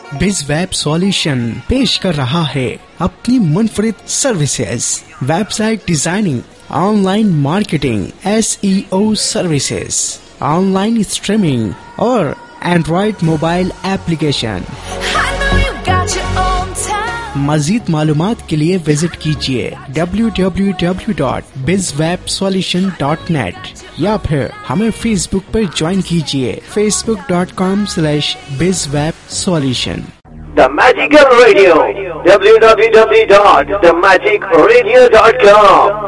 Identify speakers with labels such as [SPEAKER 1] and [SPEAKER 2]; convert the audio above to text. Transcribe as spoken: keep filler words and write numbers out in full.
[SPEAKER 1] बिज web solution पेश कर रहा है अपनी मुनफरिद services, website designing, online marketing, S E O services, online streaming और एंड्रॉइड मोबाइल एप्लीकेशन। मजीद मालूमात के लिए विजिट कीजिए डब्ल्यू डब्ल्यू डब्ल्यू डॉट बिज वेब सॉल्यूशन डॉट नेट या फिर हमें फेसबुक पर ज्वाइन कीजिए फेसबुक डॉट कॉम स्लैश बिज web solution.
[SPEAKER 2] The magical radio W W W dot the magic radio dot com